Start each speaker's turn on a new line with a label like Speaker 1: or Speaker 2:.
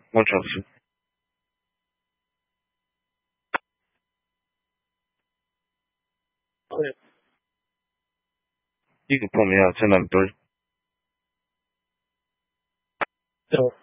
Speaker 1: One Chelsea. You can put me out 10-3.
Speaker 2: So